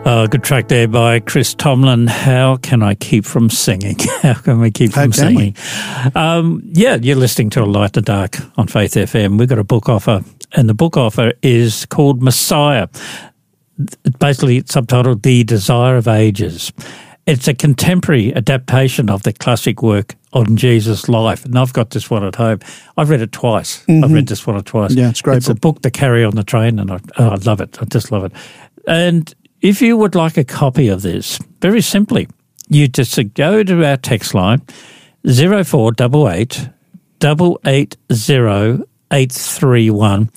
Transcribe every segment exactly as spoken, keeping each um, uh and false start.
Uh, good track there by Chris Tomlin. How can I keep from singing? How can we keep from How singing? Um, yeah, you're listening to A Light in the Dark on Faith F M. We've got a book offer, and the book offer is called Messiah. Basically, it's subtitled The Desire of Ages. It's a contemporary adaptation of the classic work on Jesus' life. And I've got this one at home. I've read it twice. Mm-hmm. I've read this one or twice. Yeah, it's a great It's book. a book to carry on the train, and I, oh, I love it. I just love it. And if you would like a copy of this, very simply, you just go to our text line, zero four eight eight, eight eight zero, eight three one,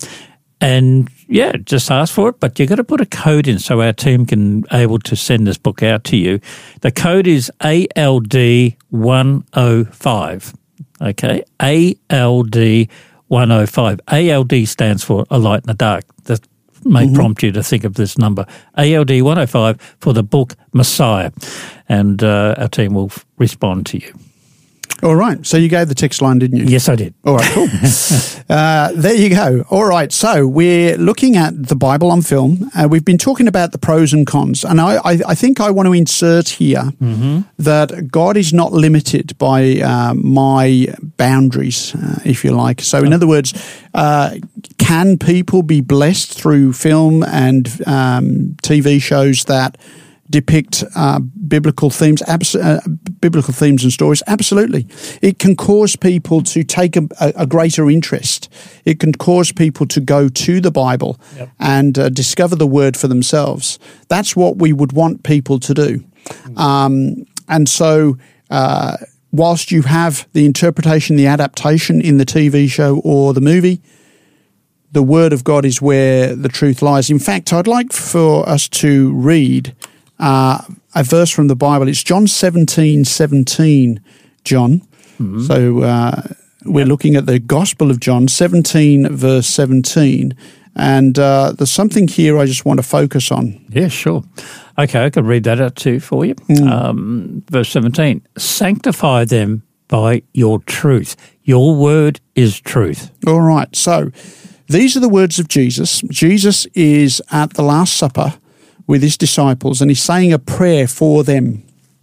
and yeah, just ask for it, but you've got to put a code in so our team can able to send this book out to you. The code is A L D one oh five, okay? A L D one oh five. A L D stands for A Light in the Dark. That may mm-hmm. prompt you to think of this number, A L D one oh five, for the book Messiah, and uh, our team will f- respond to you. All right. So you gave the text line, didn't you? Yes, I did. All right, cool. uh, there you go. All right. So we're looking at the Bible on film. Uh, we've been talking about the pros and cons. And I, I, I think I want to insert here mm-hmm. that God is not limited by uh, my boundaries, uh, if you like. So in oh. other words, uh, can people be blessed through film and um, T V shows that depict uh, biblical themes, abs- uh, biblical themes and stories? Absolutely. It can cause people to take a, a greater interest. It can cause people to go to the Bible yep. and uh, discover the Word for themselves. That's what we would want people to do. Mm-hmm. Um, and so uh, whilst you have the interpretation, the adaptation in the T V show or the movie, the Word of God is where the truth lies. In fact, I'd like for us to read Uh, a verse from the Bible. It's John seventeen seventeen, John. Mm-hmm. So uh, we're yep. looking at the Gospel of John, seventeen, verse seventeen. And uh, there's something here I just want to focus on. Yeah, sure. Okay, I can read that out too for you. Mm. Um, verse seventeen, sanctify them by your truth. Your word is truth. All right. So these are the words of Jesus. Jesus is at the Last Supper with his disciples, and he's saying a prayer for them,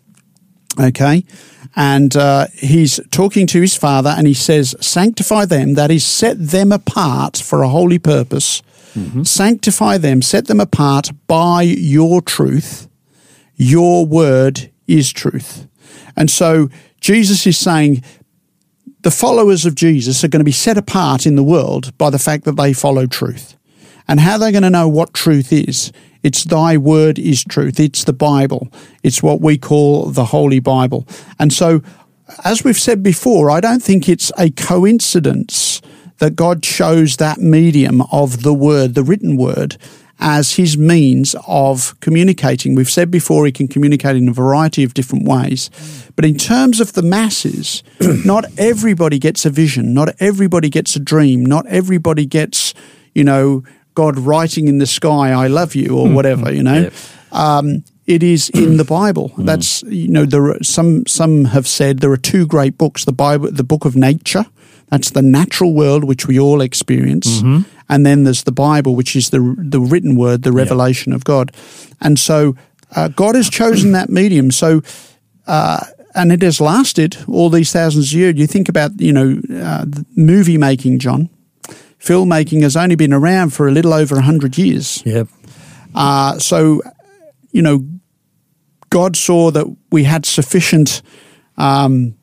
okay? And uh, he's talking to his Father, and he says, sanctify them, that is, set them apart for a holy purpose. Mm-hmm. Sanctify them, set them apart by your truth. Your word is truth. And so Jesus is saying the followers of Jesus are going to be set apart in the world by the fact that they follow truth. And how they're going to know what truth is, it's thy word is truth. It's the Bible. It's what we call the Holy Bible. And so, as we've said before, I don't think it's a coincidence that God chose that medium of the word, the written word, as his means of communicating. We've said before he can communicate in a variety of different ways. But in terms of the masses, not everybody gets a vision. Not everybody gets a dream. Not everybody gets, you know, God writing in the sky, I love you, or whatever, you know. Yep. Um, it is in the Bible. Mm. That's, you know, there are some some have said there are two great books, the Bible, the book of nature, that's the natural world which we all experience, mm-hmm. and then there's the Bible, which is the the written word, the revelation yep. of God. And so uh, God has chosen that medium. So uh, and it has lasted all these thousands of years. You think about, you know, uh, movie making, John. Filmmaking has only been around for a little over one hundred years. Yep. Uh, so, you know, God saw that we had sufficient um,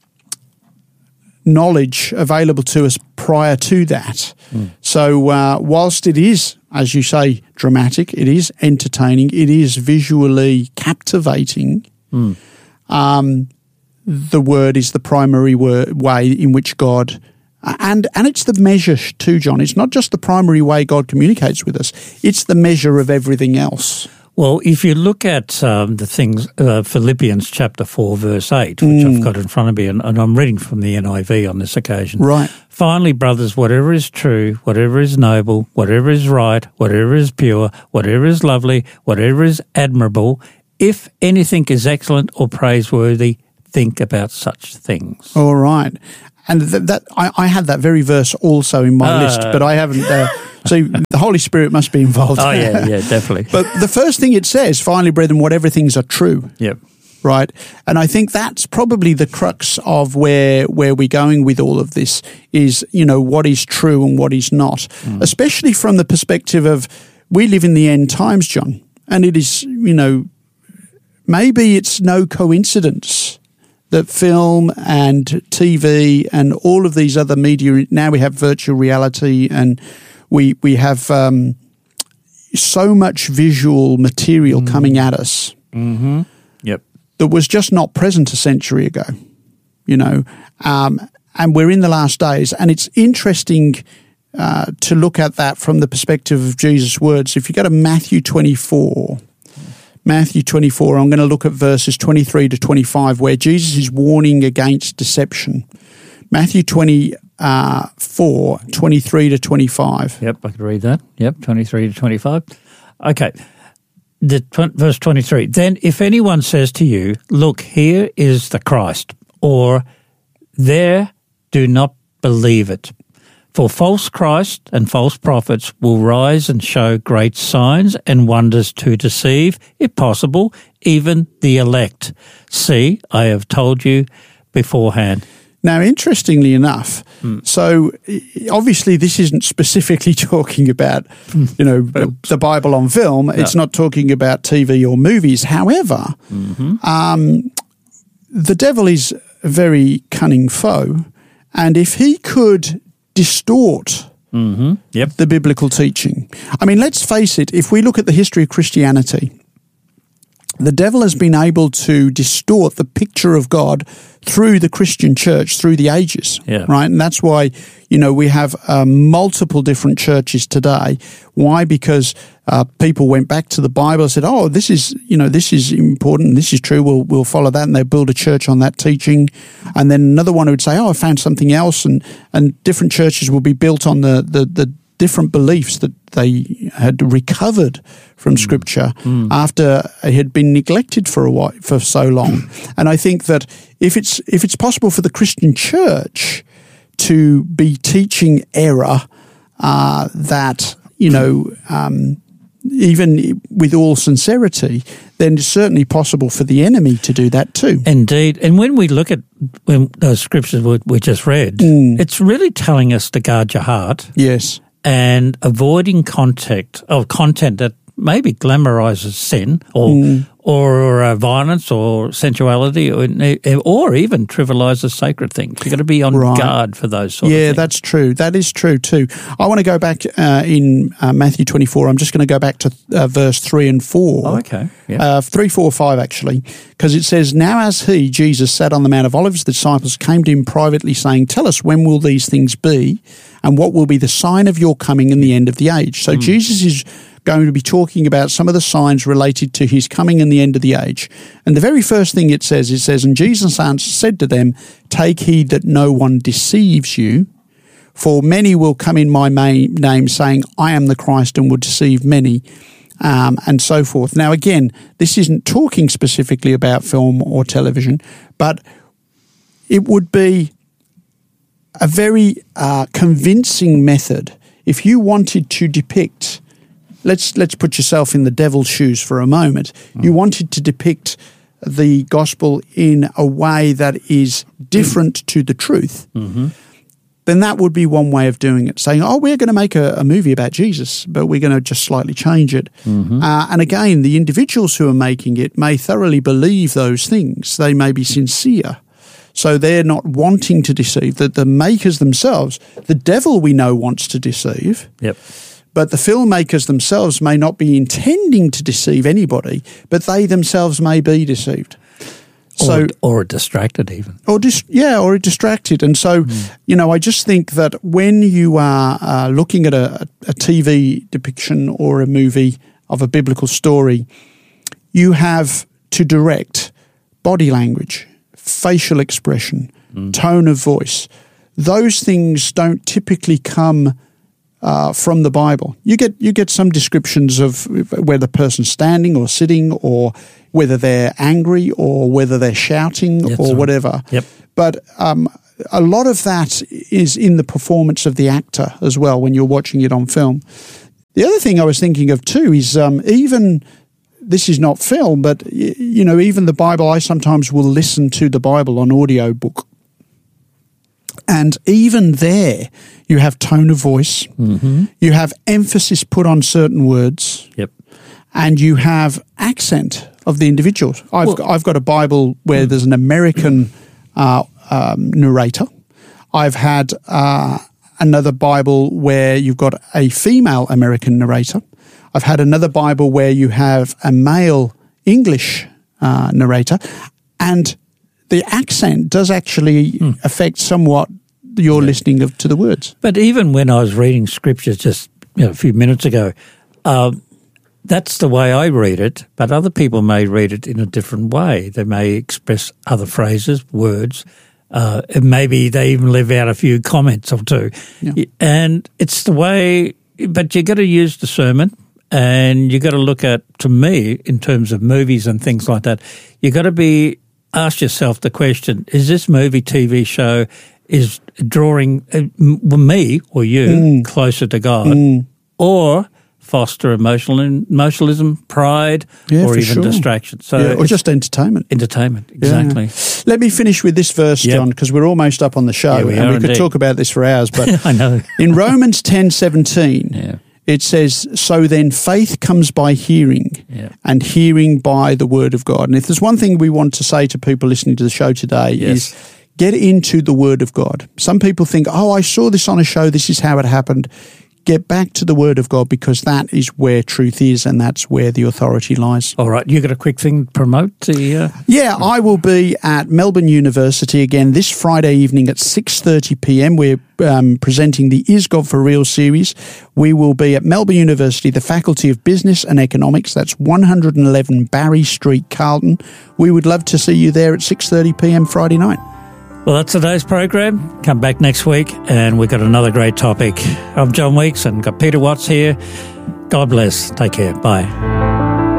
knowledge available to us prior to that. Mm. So uh, whilst it is, as you say, dramatic, it is entertaining, it is visually captivating, mm. um, the word is the primary word, way in which God... And and it's the measure too, John. It's not just the primary way God communicates with us. It's the measure of everything else. Well, if you look at um, the things, uh, Philippians chapter four, verse eight, which mm. I've got in front of me, and, and I'm reading from the N I V on this occasion. Right. Finally, brothers, whatever is true, whatever is noble, whatever is right, whatever is pure, whatever is lovely, whatever is admirable, if anything is excellent or praiseworthy, think about such things. All right. and th- that I, I had that very verse also in my Uh, list, but I haven't. Uh, so the Holy Spirit must be involved. Oh, yeah, yeah, definitely. But the first thing it says, finally, brethren, whatever things are true. Yep. Right. And I think that's probably the crux of where where we're going with all of this is, you know, what is true and what is not, mm. especially from the perspective of we live in the end times, John. And it is, you know, maybe it's no coincidence that film and T V and all of these other media, now we have virtual reality and we, we have um, so much visual material mm. coming at us. Mm-hmm. Yep. That was just not present a century ago, you know, um, and we're in the last days. And it's interesting uh, to look at that from the perspective of Jesus' words. If you go to Matthew twenty-four, Matthew twenty-four, I'm going to look at verses twenty-three to twenty-five, where Jesus is warning against deception. Matthew twenty-four, twenty-three to twenty-five. Yep, I could read that. Yep, twenty-three to twenty-five. Okay. The tw- verse twenty-three, then if anyone says to you, look, here is the Christ, or there, do not believe it. For false Christ and false prophets will rise and show great signs and wonders to deceive, if possible, even the elect. See, I have told you beforehand. Now, interestingly enough, mm. so obviously this isn't specifically talking about, you know, the Bible on film. No. It's not talking about T V or movies. However, mm-hmm. um, the devil is a very cunning foe. And if he could distort mm-hmm. yep. the biblical teaching, I mean, let's face it, if we look at the history of Christianity, the devil has been able to distort the picture of God through the Christian church through the ages, yeah. right? And that's why, you know, we have uh, multiple different churches today. Why? Because uh, people went back to the Bible and said, oh, this is, you know, this is important, this is true, we'll we'll follow that, and they build a church on that teaching. And then another one would say, oh, I found something else, and, and different churches will be built on the, the, the different beliefs that they had recovered from mm. Scripture mm. after it had been neglected for a while, for so long. And I think that if it's if it's possible for the Christian church to be teaching error, uh, that you know, um, even with all sincerity, then it's certainly possible for the enemy to do that too. Indeed, and when we look at when those scriptures we, we just read, mm. it's really telling us to guard your heart. Yes. And avoiding contact of content that maybe glamorizes sin or mm. or uh, violence or sensuality or, or even trivializes sacred things. You've got to be on right. guard for those sort yeah, of things. Yeah, that's true. That is true too. I want to go back uh, in uh, Matthew twenty-four. I'm just going to go back to uh, verse three and four. Oh, okay. Yeah. Uh, three, four, five actually, because it says, now as he, Jesus, sat on the Mount of Olives, the disciples came to him privately saying, tell us, when will these things be? And what will be the sign of your coming and the end of the age? So mm. Jesus is going to be talking about some of the signs related to his coming and the end of the age. And the very first thing it says, it says, and Jesus answered, said to them, take heed that no one deceives you, for many will come in my name saying, I am the Christ, and will deceive many, um, and so forth. Now, again, this isn't talking specifically about film or television, but it would be a very uh, convincing method if you wanted to depict, let's let's put yourself in the devil's shoes for a moment, mm. you wanted to depict the gospel in a way that is different mm. to the truth, mm-hmm. then that would be one way of doing it, saying, oh, we're going to make a, a movie about Jesus, but we're going to just slightly change it. Mm-hmm. Uh, and again, the individuals who are making it may thoroughly believe those things. They may be sincere. So they're not wanting to deceive. The, the makers themselves, the devil we know wants to deceive. Yep. But the filmmakers themselves may not be intending to deceive anybody, but they themselves may be deceived. So, or, or distracted even. Or dis- yeah, or distracted. And so, mm. you know, I just think that when you are uh, looking at a, a T V depiction or a movie of a biblical story, you have to direct body language, facial expression, mm. tone of voice. Those things don't typically come uh, from the Bible. You get you get some descriptions of where the person's standing or sitting, or whether they're angry or whether they're shouting, That's or right. whatever. Yep. But um, a lot of that is in the performance of the actor as well when you're watching it on film. The other thing I was thinking of too is um, even, this is not film, but, you know, even the Bible, I sometimes will listen to the Bible on audio book. And even there, you have tone of voice, mm-hmm. you have emphasis put on certain words, Yep. and you have accent of the individual. I've, Well, got, I've got a Bible where mm. there's an American uh, um, narrator. I've had uh, another Bible where you've got a female American narrator. I've had another Bible where you have a male English uh, narrator, and the accent does actually mm. affect somewhat your yeah. listening of, to the words. But even when I was reading scripture just you know, a few minutes ago, uh, that's the way I read it, but other people may read it in a different way. They may express other phrases, words, uh, and maybe they even leave out a few comments or two. Yeah. And it's the way, but you got to use discernment. And you got to look at, to me, in terms of movies and things like that, you got to be ask yourself the question: is this movie, T V show, is drawing uh, me or you mm. closer to God, mm. or foster emotional emotionalism, pride, yeah, or even sure. distraction? So, yeah, or just entertainment. Entertainment, exactly. Yeah. Let me finish with this verse, yep. John, because we're almost up on the show, yeah, we and we indeed. could talk about this for hours. But I know in Romans ten seventeen. Yeah. It says, so then faith comes by hearing, yeah. and hearing by the word of God. And if there's one thing we want to say to people listening to the show today yes. is get into the word of God. Some people think, oh, I saw this on a show, this is how it happened. Get back to the word of God, because that is where truth is, and that's where the authority lies. All right. You got a quick thing to promote? The, uh... Yeah, I will be at Melbourne University again this Friday evening at six thirty p m. We're um, presenting the Is God for Real series. We will be at Melbourne University, the Faculty of Business and Economics. That's one hundred eleven Barry Street, Carlton. We would love to see you there at six thirty p m Friday night. Well, that's today's program. Come back next week and we've got another great topic. I'm John Weeks and got Peter Watts here. God bless. Take care. Bye.